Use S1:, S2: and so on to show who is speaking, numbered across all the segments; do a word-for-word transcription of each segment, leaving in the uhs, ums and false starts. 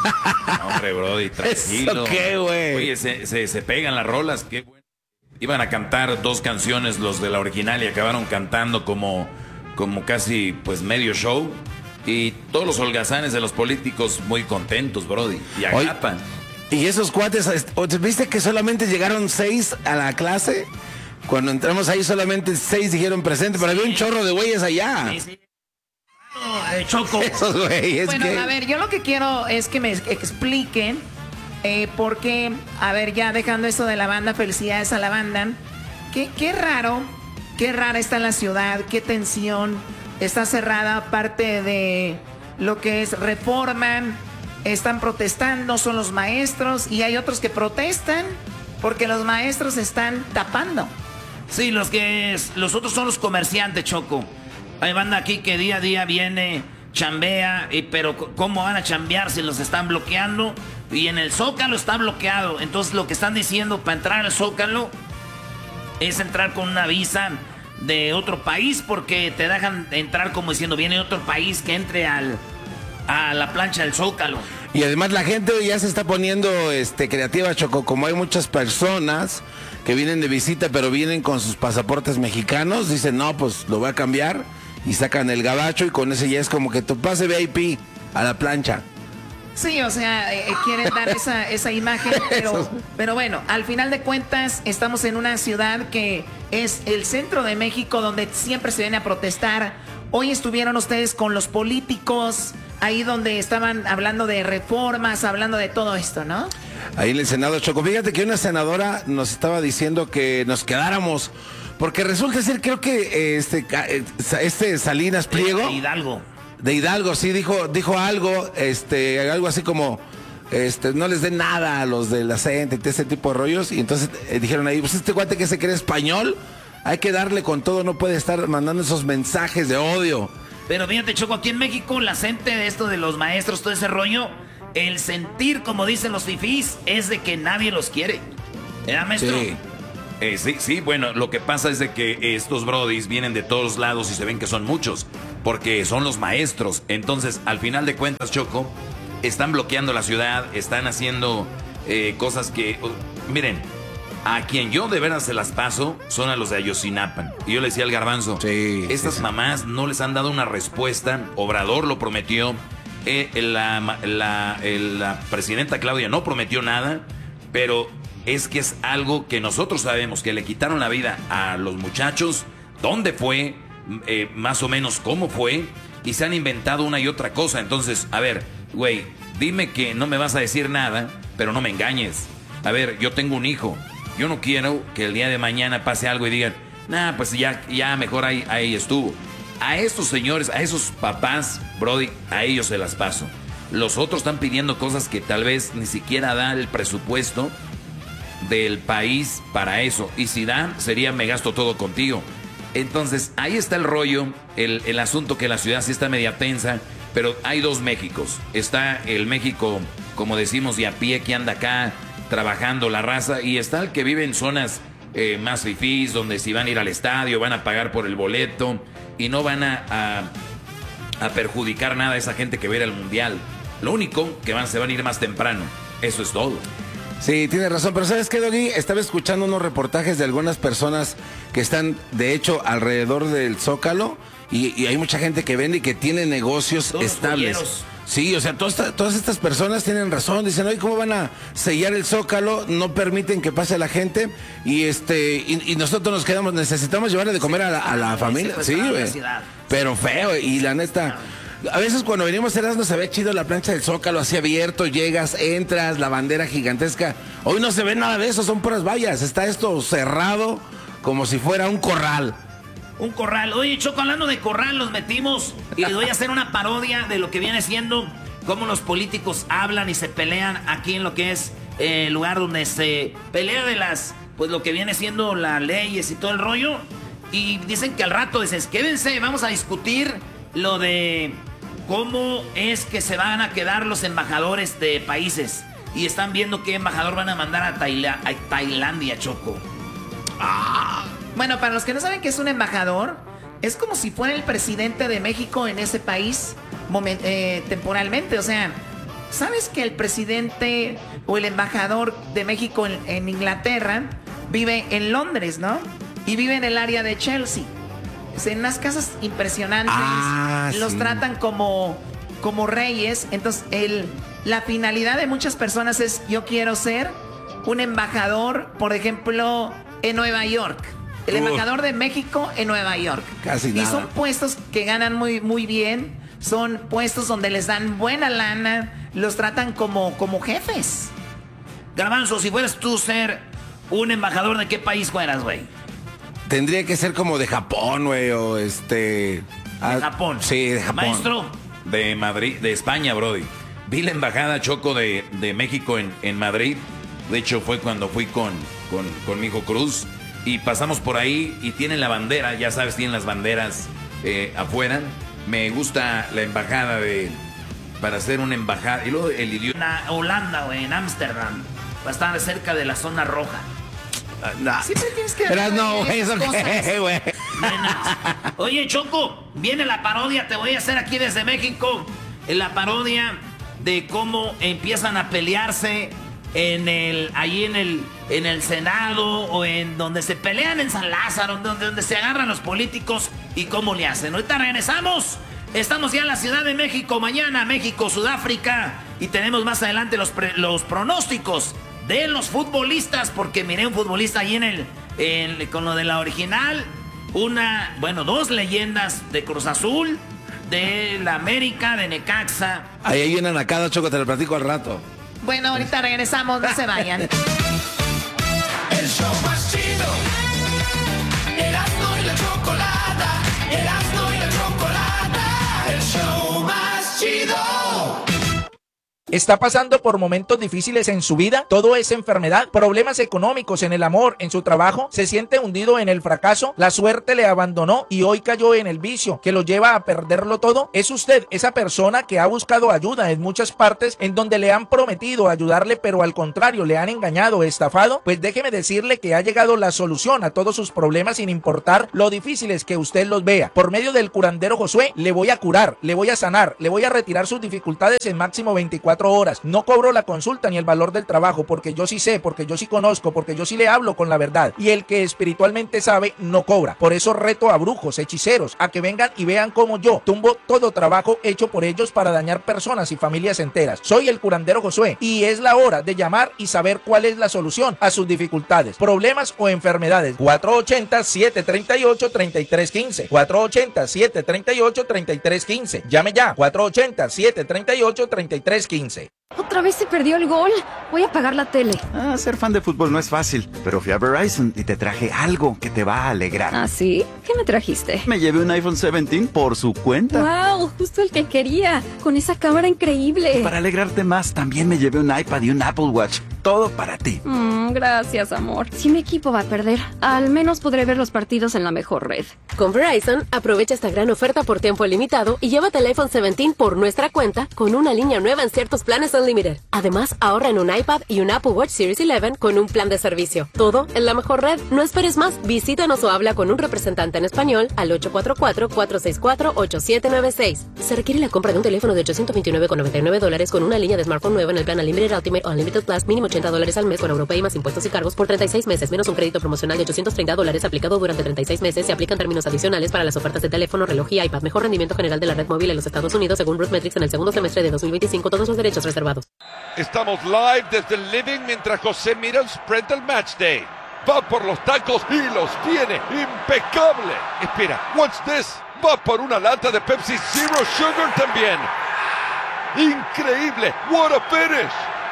S1: No, hombre, Brody, tranquilo.
S2: ¿Eso qué, güey?
S1: Oye, se, se, se pegan las rolas, qué bueno. Iban a cantar dos canciones los de la original y acabaron cantando como, como casi pues medio show. Y todos los holgazanes de los políticos muy contentos, Brody. Y agapan.
S2: Y esos cuates, ¿viste que solamente llegaron seis a la clase? Cuando entramos ahí solamente seis dijeron presente, pero sí. Había un chorro de güeyes allá. Sí, sí.
S3: No, eh, Choco.
S2: Esos güeyes.
S4: Bueno,
S2: que...
S4: a ver, yo lo que quiero es que me expliquen eh, por qué, a ver, ya dejando esto de la banda, felicidades a la banda. Qué, qué raro, qué rara está la ciudad, qué tensión. Está cerrada parte de lo que es Reforma. Están protestando, son los maestros, y hay otros que protestan porque los maestros están tapando.
S3: Sí, los que es, los otros son los comerciantes, Choco. Hay banda aquí que día a día viene, chambea, y, pero ¿cómo van a chambear si los están bloqueando? Y en el Zócalo está bloqueado. Entonces lo que están diciendo para entrar al Zócalo es entrar con una visa de otro país, porque te dejan entrar como diciendo viene de otro país que entre al... a la plancha del Zócalo.
S2: Y además la gente ya se está poniendo este, creativa, Choco. Como hay muchas personas que vienen de visita, pero vienen con sus pasaportes mexicanos, dicen, no, pues lo voy a cambiar, y sacan el gabacho, y con ese ya es como que tu pase V I P a la plancha.
S4: Sí, o sea, eh, quieren dar esa, esa imagen, pero, pero bueno, al final de cuentas estamos en una ciudad que es el centro de México, donde siempre se viene a protestar. Hoy estuvieron ustedes con los políticos, ahí donde estaban hablando de reformas, hablando de todo esto, ¿no?
S2: Ahí en el Senado, Choco. Fíjate que una senadora nos estaba diciendo que nos quedáramos, porque resulta ser, creo que este, este Salinas Pliego...
S3: De Hidalgo.
S2: De Hidalgo, sí, dijo, dijo algo, este, algo así como... Este, no les den nada a los de la CENTE y ese tipo de rollos. Y entonces eh, dijeron ahí, pues este guate que se cree español... Hay que darle con todo, no puede estar mandando esos mensajes de odio.
S3: Pero fíjate, Choco, aquí en México la gente de esto de los maestros, todo ese rollo, el sentir, como dicen los fifís, es de que nadie los quiere. ¿Verdad, maestro?
S1: Sí. Eh, sí, sí, bueno, lo que pasa es de que estos brodis vienen de todos lados y se ven que son muchos, porque son los maestros. Entonces, al final de cuentas, Choco, están bloqueando la ciudad, están haciendo eh, cosas que... Uh, miren... A quien yo de veras se las paso son a los de Ayotzinapan. Y yo le decía al Garbanzo,
S2: sí,
S1: estas
S2: sí, sí.
S1: mamás no les han dado una respuesta. Obrador lo prometió. Eh, la, la, la presidenta Claudia no prometió nada. Pero es que es algo que nosotros sabemos, que le quitaron la vida a los muchachos. ¿Dónde fue? Eh, más o menos cómo fue. Y se han inventado una y otra cosa. Entonces, a ver, güey, dime que no me vas a decir nada, pero no me engañes. A ver, yo tengo un hijo. Yo no quiero que el día de mañana pase algo y digan, nah, pues ya, ya mejor ahí, ahí estuvo. A estos señores, a esos papás, Brody, a ellos se las paso. Los otros están pidiendo cosas que tal vez ni siquiera da el presupuesto del país para eso. Y si da, sería me gasto todo contigo. Entonces, ahí está el rollo, el, el asunto que la ciudad sí está media tensa, pero hay dos Méxicos. Está el México, como decimos, de a pie que anda acá, trabajando la raza, y está el que vive en zonas eh, más fifís, donde si van a ir al estadio van a pagar por el boleto y no van a, a, a perjudicar nada a esa gente que va a ir al mundial. Lo único que van, se van a ir más temprano, eso es todo.
S2: Sí, tienes razón, pero ¿sabes qué, Doggy? Estaba escuchando unos reportajes de algunas personas que están, de hecho, alrededor del Zócalo, y, y hay mucha gente que vende y que tiene negocios
S3: Todos
S2: estables.
S3: Polleros.
S2: Sí, o sea, todas, todas estas personas tienen razón. Dicen, oye, ¿cómo van a sellar el Zócalo? No permiten que pase la gente. Y este y, y nosotros nos quedamos, necesitamos llevarle de comer a la, a la familia. Sí, güey. Pero feo, y la neta... A veces cuando venimos a Erasmo se ve chido la plancha del Zócalo, así abierto, llegas, entras, la bandera gigantesca. Hoy no se ve nada de eso, son puras vallas. Está esto cerrado como si fuera un corral.
S3: Un corral. Oye, Choco, hablando de corral, los metimos y les voy a hacer una parodia de lo que viene siendo cómo los políticos hablan y se pelean aquí en lo que es eh, el lugar donde se pelea de las, pues lo que viene siendo las leyes y todo el rollo. Y dicen que al rato dices, quédense, vamos a discutir lo de cómo es que se van a quedar los embajadores de países. Y están viendo qué embajador van a mandar a, Taila- a Tailandia, Choco.
S4: Ah. Bueno, para los que no saben qué es un embajador, es como si fuera el presidente de México en ese país moment- eh, temporalmente. O sea, ¿sabes que el presidente o el embajador de México en, en Inglaterra vive en Londres, ¿no? Y vive en el área de Chelsea. Es en unas casas impresionantes.
S2: Ah,
S4: los
S2: sí.
S4: tratan como, como reyes. Entonces, el, la finalidad de muchas personas es: yo quiero ser un embajador, por ejemplo, en Nueva York. El
S2: Uf.
S4: embajador de México en Nueva York.
S2: Casi
S4: y
S2: nada.
S4: son puestos que ganan muy, muy bien. Son puestos donde les dan buena lana. Los tratan como, como jefes.
S3: Garbanzo, si fueras tú ser un embajador, ¿de qué país fueras, güey?
S2: Tendría que ser como de Japón, güey, o este...
S3: De Japón.
S2: Sí, de Japón.
S3: Maestro.
S1: De Madrid, de España, Brody. Vi la embajada, Choco, de, de México en, en Madrid. De hecho, fue cuando fui con, con, con mi hijo Cruz. Y pasamos por ahí y tienen la bandera, ya sabes, tienen las banderas eh, afuera. Me gusta la embajada de... Para ser una embajada. Y luego el idioma...
S3: En Holanda, güey, en Ámsterdam. Va a estar cerca de la zona roja.
S2: Nah.
S4: Siempre tienes que...
S2: Pero no, güey, eso qué, güey.
S3: Nena. Oye, Choco, viene la parodia, te voy a hacer aquí desde México. En la parodia de cómo empiezan a pelearse en el, ahí en el, en el Senado o en donde se pelean en San Lázaro, donde, donde se agarran los políticos y cómo le hacen. Ahorita regresamos. Estamos ya en la Ciudad de México. Mañana México, Sudáfrica. Y tenemos más adelante los, pre, los pronósticos de los futbolistas. Porque miré un futbolista ahí en el, en, con lo de la original. Una, bueno, dos leyendas de Cruz Azul, de la América, de Necaxa.
S2: Ahí hay una nacada, Choco, te lo platico al rato.
S4: Bueno, ahorita regresamos, no se vayan.
S5: El show más chido. Erasmo y la Chocolata. Erasmo y la Chocolata. El show más chido.
S6: ¿Está pasando por momentos difíciles en su vida? ¿Todo es enfermedad? ¿Problemas económicos en el amor, en su trabajo? ¿Se siente hundido en el fracaso? ¿La suerte le abandonó y hoy cayó en el vicio que lo lleva a perderlo todo? ¿Es usted esa persona que ha buscado ayuda en muchas partes en donde le han prometido ayudarle, pero al contrario le han engañado, estafado? Pues déjeme decirle que ha llegado la solución a todos sus problemas sin importar lo difíciles que usted los vea. Por medio del curandero Josué le voy a curar, le voy a sanar, le voy a retirar sus dificultades en máximo veinticuatro horas. No cobro la consulta ni el valor del trabajo, porque yo sí sé, porque yo sí conozco, porque yo sí le hablo con la verdad. Y el que espiritualmente sabe no cobra. Por eso reto a brujos, hechiceros, a que vengan y vean cómo yo tumbo todo trabajo hecho por ellos para dañar personas y familias enteras. Soy el curandero Josué y es la hora de llamar y saber cuál es la solución a sus dificultades, problemas o enfermedades. cuatro ochenta, siete treinta y ocho, treinta y tres quince. cuatro ochenta, siete treinta y ocho, treinta y tres quince. Llame ya. cuatro ochenta, siete treinta y ocho, treinta y tres quince.
S7: Otra vez se perdió el gol. Voy a apagar la tele.
S8: Ah, ser fan de fútbol no es fácil, pero fui a Verizon y te traje algo que te va a alegrar.
S7: ¿Ah, sí? ¿Qué me trajiste?
S8: Me llevé un iPhone diecisiete por su cuenta.
S7: ¡Wow! Justo el que quería. Con esa cámara increíble.
S8: Para alegrarte más, también me llevé un iPad y un Apple Watch. Todo para ti.
S7: Mm, gracias, amor. Si mi equipo va a perder, al menos podré ver los partidos en la mejor red.
S9: Con Verizon, aprovecha esta gran oferta por tiempo limitado y llévate el iPhone diecisiete por nuestra cuenta con una línea nueva en ciertos planes Unlimited. Además, ahorra en un iPad y un Apple Watch Series once con un plan de servicio. Todo en la mejor red. No esperes más. Visítanos o habla con un representante en español al ocho cuatro cuatro, cuatro seis cuatro, ocho siete nueve seis. Se requiere la compra de un teléfono de ochocientos veintinueve con noventa y nueve dólares con una línea de smartphone nueva en el plan Unlimited Ultimate o Unlimited Plus, mínimo ochenta dólares al mes con Europay más impuestos y cargos por treinta y seis meses, menos un crédito promocional de ochocientos treinta dólares aplicado durante treinta y seis meses. Se aplican términos adicionales para las ofertas de teléfono, reloj y iPad. Mejor rendimiento general de la red móvil en los Estados Unidos según RootMetrics en el segundo semestre de dos mil veinticinco. Todos los derechos reservados.
S10: Estamos live desde el living mientras José mira el spread del match day. Va por los tacos y los tiene impecable. Espera, what's this? Va por una lata de Pepsi Zero Sugar también. Increíble, what a finish.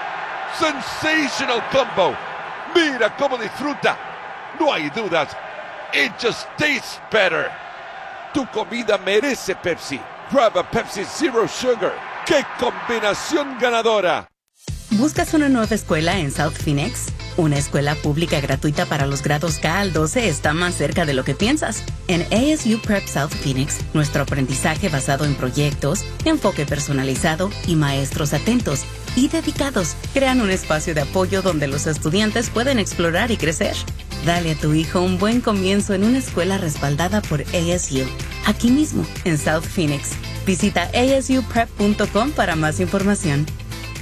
S10: Sensational combo. Mira cómo disfruta. No hay dudas. It just tastes better. Tu comida merece Pepsi. Grab a Pepsi Zero Sugar. ¡Qué combinación ganadora!
S11: ¿Buscas una nueva escuela en South Phoenix? Una escuela pública gratuita para los grados K al doce está más cerca de lo que piensas. En A S U Prep South Phoenix, nuestro aprendizaje basado en proyectos, enfoque personalizado y maestros atentos y dedicados crean un espacio de apoyo donde los estudiantes pueden explorar y crecer. Dale a tu hijo un buen comienzo en una escuela respaldada por A S U, aquí mismo en South Phoenix. Visita a s u prep punto com para más información.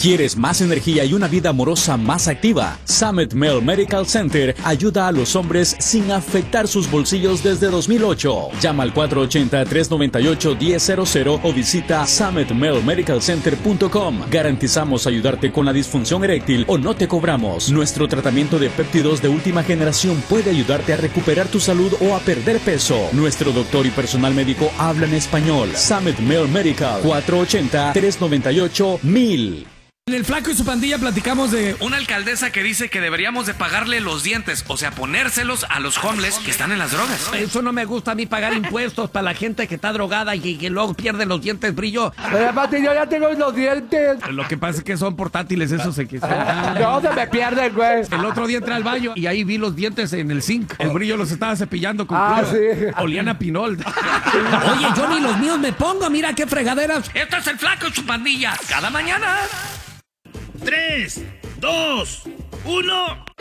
S12: ¿Quieres más energía y una vida amorosa más activa? Summit Male Medical Center ayuda a los hombres sin afectar sus bolsillos desde dos mil ocho. Llama al cuatro ocho cero, tres nueve ocho, uno cero cero cero o visita summit male medical center punto com. Garantizamos ayudarte con la disfunción eréctil o no te cobramos. Nuestro tratamiento de péptidos de última generación puede ayudarte a recuperar tu salud o a perder peso. Nuestro doctor y personal médico hablan español. Summit Male Medical, cuatro ocho cero, tres nueve ocho, mil.
S13: En el Flaco y su pandilla platicamos de una alcaldesa que dice que deberíamos de pagarle los dientes, o sea, ponérselos a los homeless que están en las drogas.
S14: Eso no me gusta a mí, pagar impuestos para la gente que está drogada y que luego pierde los dientes brillo.
S15: Pero aparte yo ya tengo los dientes.
S14: Lo que pasa es que son portátiles, eso se quisieron.
S15: No, se me pierden, güey.
S14: El otro día entré al baño y ahí vi los dientes en el zinc. El brillo los estaba cepillando con
S15: Ah,
S14: cloro.
S15: sí.
S14: Olían a pinol. Oye, yo ni los míos me pongo, mira qué fregaderas.
S13: Esto es el Flaco y su pandilla, cada mañana.
S3: Tres, dos, uno.